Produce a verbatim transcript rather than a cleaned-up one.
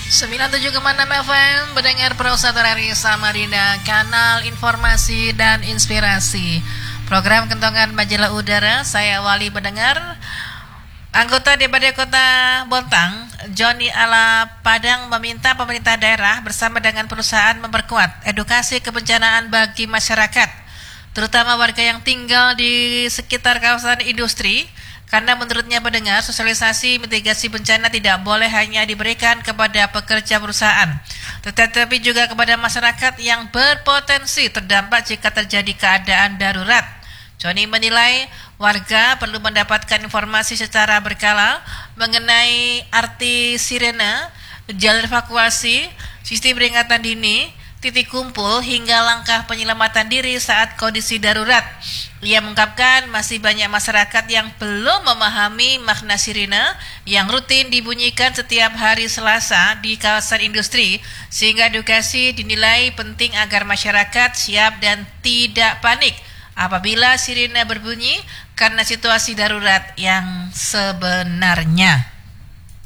sembilan puluh tujuh koma enam F M, mendengar Prosata R I Samarinda, kanal informasi dan inspirasi. Program Kentongan Majalah Udara, saya Wali mendengar. Anggota D P R D Kota Bontang, Joni Ala Padang, meminta pemerintah daerah bersama dengan perusahaan memperkuat edukasi kebencanaan bagi masyarakat, terutama warga yang tinggal di sekitar kawasan industri. Karena menurutnya pendengar, sosialisasi mitigasi bencana tidak boleh hanya diberikan kepada pekerja perusahaan, tetapi juga kepada masyarakat yang berpotensi terdampak jika terjadi keadaan darurat. Joni menilai warga perlu mendapatkan informasi secara berkala mengenai arti sirene, jalur evakuasi, sistem peringatan dini, titik kumpul, hingga langkah penyelamatan diri saat kondisi darurat. Ia mengungkapkan masih banyak masyarakat yang belum memahami makna sirine yang rutin dibunyikan setiap hari Selasa di kawasan industri, sehingga edukasi dinilai penting agar masyarakat siap dan tidak panik apabila sirine berbunyi karena situasi darurat yang sebenarnya.